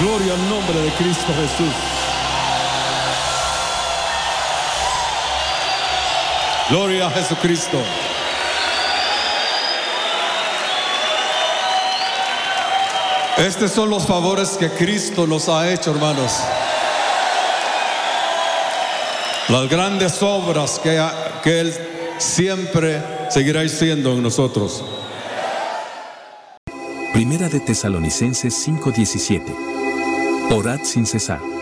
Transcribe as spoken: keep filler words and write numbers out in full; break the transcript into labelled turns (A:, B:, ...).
A: Gloria al nombre de Cristo Jesús. Gloria a Jesucristo. Estos son los favores que Cristo nos ha hecho, hermanos. Las grandes obras que, que Él siempre seguirá haciendo en nosotros.
B: Primera de Tesalonicenses cinco diecisiete. Orad sin cesar.